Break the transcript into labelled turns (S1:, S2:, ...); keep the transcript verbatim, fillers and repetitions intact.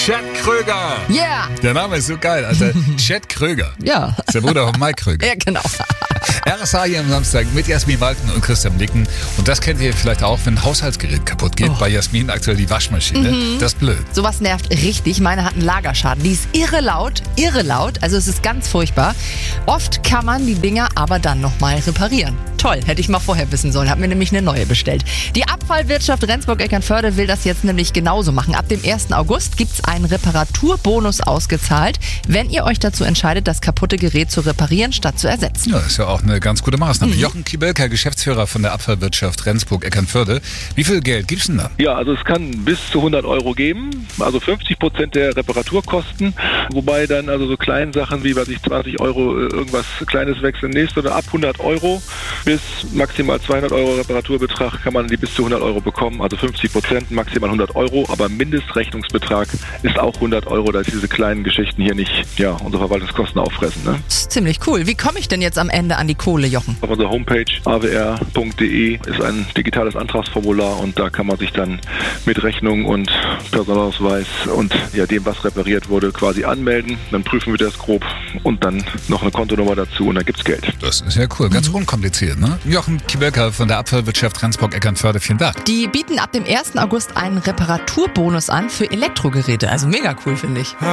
S1: Chad Kröger.
S2: Yeah.
S1: Der Name ist so geil, Alter. Chad Kröger.
S2: Ja.
S1: Ist der Bruder von Mike Kröger.
S2: Ja, genau.
S1: R S A hier am Samstag mit Jasmin Walken und Christian Nicken. Und das kennt ihr vielleicht auch, wenn ein Haushaltsgerät kaputt geht. Oh. Bei Jasmin aktuell die Waschmaschine.
S2: Mhm.
S1: Das ist blöd.
S2: Sowas nervt richtig. Meine hat einen Lagerschaden. Die ist irre laut, irre laut. Also es ist ganz furchtbar. Oft kann man die Dinger aber dann nochmal reparieren. Toll, hätte ich mal vorher wissen sollen. Hab mir nämlich eine neue bestellt. Die Abfallwirtschaft Rendsburg-Eckernförde will das jetzt nämlich genauso machen. Ab dem ersten August gibt es einen Reparaturbonus ausgezahlt, wenn ihr euch dazu entscheidet, das kaputte Gerät zu reparieren, statt zu ersetzen.
S1: Ja, ist ja auch eine ganz gute Maßnahme. Mhm. Jochen Kibelka, Geschäftsführer von der Abfallwirtschaft Rendsburg-Eckernförde. Wie viel Geld gibt's denn da?
S3: Ja, also es kann bis zu hundert Euro geben, also fünfzig Prozent der Reparaturkosten, wobei dann also so kleine Sachen wie, weiß ich, zwanzig Euro irgendwas Kleines wechseln nächste oder ab hundert Euro bis maximal zweihundert Euro Reparaturbetrag kann man die bis zu hundert Euro bekommen, also fünfzig Prozent, maximal hundert Euro, aber Mindestrechnungsbetrag ist auch hundert Euro, dass diese kleinen Geschichten hier nicht, ja, unsere Verwaltungskosten auffressen. Ne?
S2: Das ist ziemlich cool. Wie komme ich denn jetzt am Ende an die Kohle, Jochen?
S3: Auf unserer Homepage a w r punkt d e ist ein digitales Antragsformular und da kann man sich dann mit Rechnung und Personalausweis und ja, dem, was repariert wurde, quasi anmelden. Dann prüfen wir das grob und dann noch eine Kontonummer dazu und dann gibt's Geld.
S1: Das ist ja cool, ganz mhm. unkompliziert, ne? Jochen Kibelka von der Abfallwirtschaft Rendsburg-Eckernförde, vielen Dank.
S2: Die bieten ab dem ersten August einen Reparaturbonus an für Elektrogeräte. Also mega cool, finde ich.